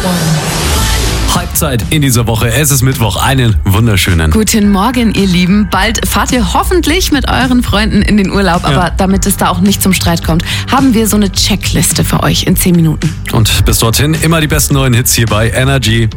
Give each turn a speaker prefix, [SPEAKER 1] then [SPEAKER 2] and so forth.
[SPEAKER 1] Halbzeit in dieser Woche. Es ist Mittwoch. Einen wunderschönen.
[SPEAKER 2] Guten Morgen, ihr Lieben. Bald fahrt ihr hoffentlich mit euren Freunden in den Urlaub. Aber damit es da auch nicht zum Streit kommt, haben wir so eine Checkliste für euch in 10 Minuten.
[SPEAKER 1] Und bis dorthin immer die besten neuen Hits hier bei Energy.